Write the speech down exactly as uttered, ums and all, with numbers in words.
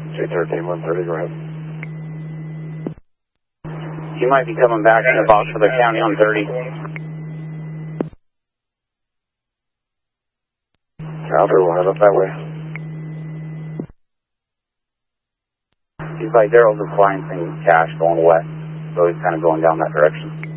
J thirteen one thirty, go ahead. You might be coming back in the box for the county on thirty. Copy, we'll head up that way. He's like, Daryl's just flying things cash going west, so he's kind of going down that direction.